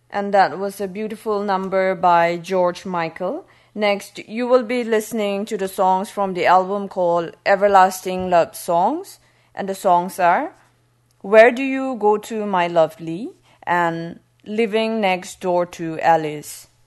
And that was a beautiful number by George Michael. Next, you will be listening to the songs from the album called Everlasting Love Songs. And the songs are Where Do You Go To My Lovely and Living Next Door to Alice.